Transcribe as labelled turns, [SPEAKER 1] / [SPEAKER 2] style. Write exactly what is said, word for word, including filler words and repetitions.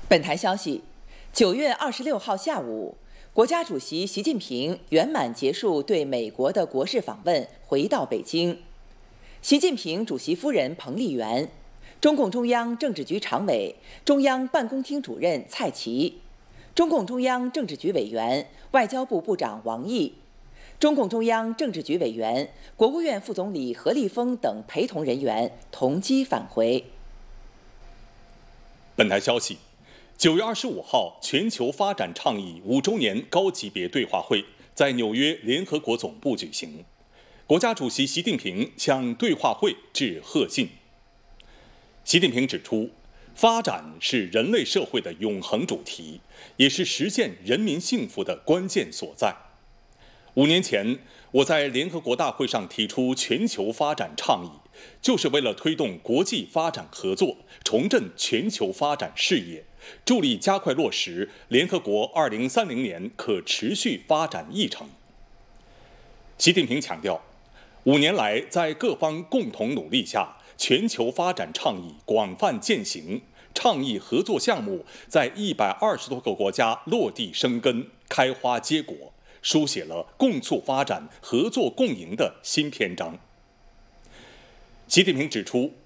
[SPEAKER 1] 本台消息，九月二十六号下午，国家主席习近平圆满结束对美国的国事访问，回到北京。习近平主席夫人彭丽媛、中共中央政治局常委、中央办公厅主任蔡奇、中共中央政治局委员、外交部部长王毅、中共中央政治局委员、国务院副总理何立峰等陪同人员同机返回。
[SPEAKER 2] 本台消息，九月二十五号，全球发展倡议五周年高级别对话会在纽约联合国总部举行。国家主席习近平向对话会致贺信。习近平指出，发展是人类社会的永恒主题，也是实现人民幸福的关键所在。五年前，我在联合国大会上提出全球发展倡议，就是为了推动国际发展合作，重振全球发展事业，助力加快落实联合国二零三零年可持续发展议程。习近平强调，五年来在各方共同努力下，全球发展倡议广泛践行，倡议合作项目在一百二十多个国家落地生根、开花结果，书写了共促发展、合作共赢的新篇章。习近平指出，